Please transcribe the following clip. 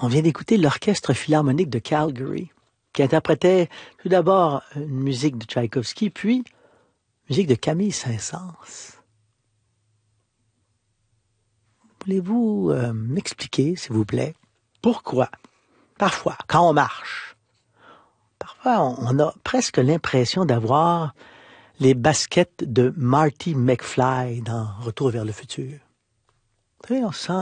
On vient d'écouter l'Orchestre philharmonique de Calgary, qui interprétait tout d'abord une musique de Tchaïkovski, puis musique de Camille Saint-Saëns. Voulez-vous m'expliquer, s'il vous plaît, pourquoi, parfois, quand on marche, parfois on a presque l'impression d'avoir les baskets de Marty McFly dans Retour vers le futur. Vous savez, on sent